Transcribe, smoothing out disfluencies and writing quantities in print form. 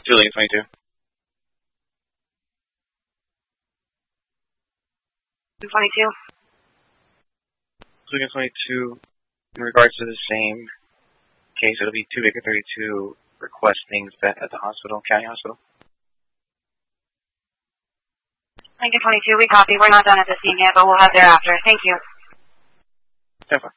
to Lincoln 22. Lincoln 22. Lincoln 22, in regards to the same case, it'll be 2 Baker 32 requesting vet at the hospital, county hospital. Lincoln 22, we copy. We're not done at the scene yet, but we'll have thereafter. Thank you. 10-4.